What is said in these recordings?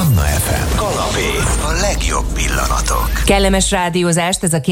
Manna FM. Kanapé. A legjobb pillanatok. Kellemes rádiózást, ez a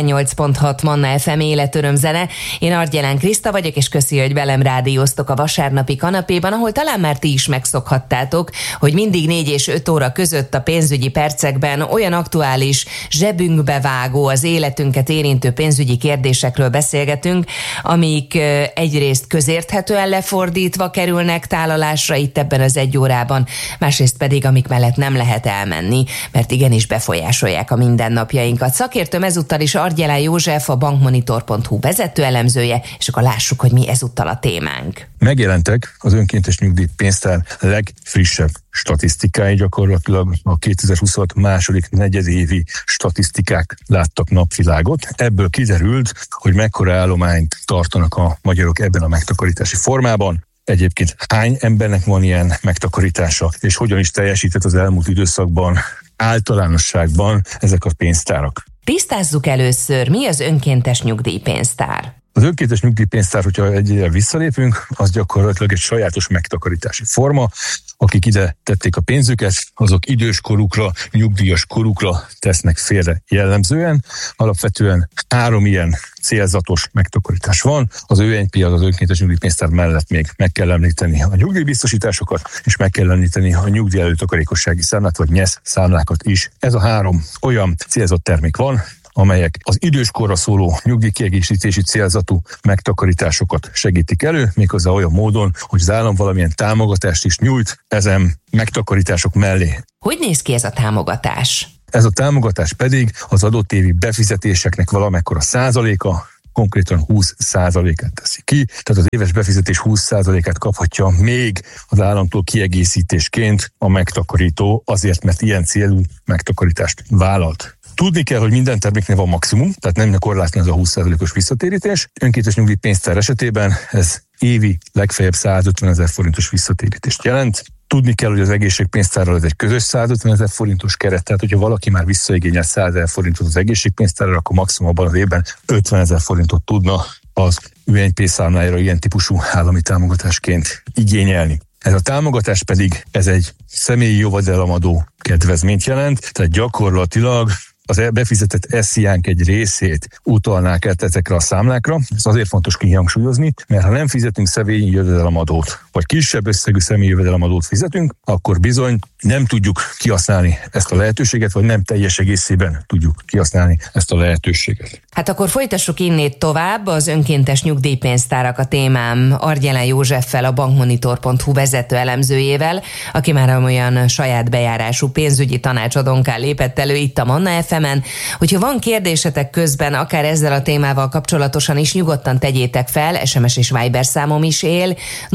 98.6 Manna FM életörömzene. Én Argyelán Kriszta vagyok, és köszi, hogy velem rádióztok a vasárnapi kanapéban, ahol talán már ti is megszokhattátok, hogy mindig 4 és 5 óra között a pénzügyi percekben olyan aktuális, zsebünkbe vágó, az életünket érintő pénzügyi kérdésekről beszélgetünk, amik egyrészt közérthetően lefordítva kerülnek tálalásra itt ebben az 1 órában, másrészt pedig amik mellett nem lehet elmenni, mert igenis befolyásolják a mindennapjainkat. Szakértőm ezúttal is Argyelán József, a bankmonitor.hu vezető elemzője, és akkor lássuk, hogy mi ezúttal a témánk. Megjelentek az önkéntes nyugdíjpénztár legfrissebb statisztikái, gyakorlatilag a 2026 második negyedévi statisztikák láttak napvilágot. Ebből kiderült, hogy mekkora állományt tartanak a magyarok ebben a megtakarítási formában. Egyébként hány embernek van ilyen megtakarítása, és hogyan is teljesített az elmúlt időszakban általánosságban ezek a pénztárak. Tisztázzuk először, mi az önkéntes nyugdíjpénztár? Az önkéntes nyugdíjpénztár, hogyha egyre visszalépünk, az gyakorlatilag egy sajátos megtakarítási forma. Akik ide tették a pénzüket, azok idős korukra, nyugdíjas korukra tesznek félre jellemzően. Alapvetően 3 ilyen célzatos megtakarítás van. Az ÖNP, az önkéntes nyugdíjpénztár mellett még meg kell említeni a nyugdíjbiztosításokat, és meg kell említeni a nyugdíj előtakarékossági számlát, vagy NYESZ számlákat is. Ez a 3 olyan célzott termék van, amelyek az időskorra szóló nyugdíjkiegészítési célzatú megtakarításokat segítik elő, méghozzá olyan módon, hogy az állam valamilyen támogatást is nyújt ezen megtakarítások mellé. Hogy néz ki ez a támogatás? Ez a támogatás pedig az adott évi befizetéseknek valamekkora százaléka, konkrétan 20%-át teszi ki, tehát az éves befizetés 20%-át kaphatja még az államtól kiegészítésként a megtakarító, azért, mert ilyen célú megtakarítást vállalt. Tudni kell, hogy minden terméknél van maximum, tehát nem korlátlan ez a 20%-os visszatérítés. Önkéntes nyugdíjpénztár esetében ez évi legfeljebb 150 000 forintos visszatérítést jelent. Tudni kell, hogy az egészségpénztárral ez egy közös 150 000 forintos keret, tehát hogyha valaki már visszaigényel 100 000 forintot az egészségpénztárral, akkor maximum abban az évben 50 000 forintot tudna az UNP számlájára ilyen típusú állami támogatásként igényelni. Ez a támogatás pedig ez egy személyi jövedelemadó kedvezményt jelent, tehát gyakorlatilag az befizetett SZIA-nk egy részét utalnák el ezekre a számlákra. Ez azért fontos kihangsúlyozni, mert ha nem fizetünk személyi jövedelemadót, vagy kisebb összegű személyi jövedelemadót fizetünk, akkor bizony nem tudjuk kihasználni ezt a lehetőséget, vagy nem teljes egészében tudjuk kihasználni ezt a lehetőséget. Hát akkor folytassuk innét tovább, az önkéntes nyugdíjpénztárak a témám Argyelán Józseffel, a bankmonitor.hu vezető elemzőjével, aki már olyan saját bejárású pénzügyi tanácsadónká lépett elő itt a Manna FM-en. Hogyha van kérdésetek közben, akár ezzel a témával kapcsolatosan is, nyugodtan tegyétek fel, SMS és Viber számom is él,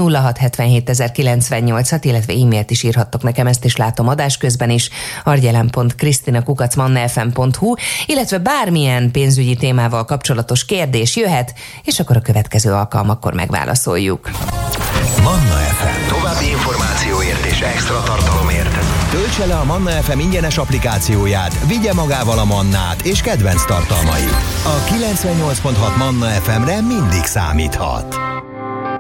0677 illetve e-mailt is írhattok nekem, ezt is látom adás közben is, argyelen.kristina@mannafm.hu, illetve bármilyen pénzügyi témával kapcsolatos kérdés jöhet, és akkor a következő alkalmakkor megválaszoljuk. Manna FM. További információért és extra tartalomért töltse le a Manna FM ingyenes applikációját, vigye magával a Mannát és kedvenc tartalmait. A 98.6 Manna FM-re mindig számíthat.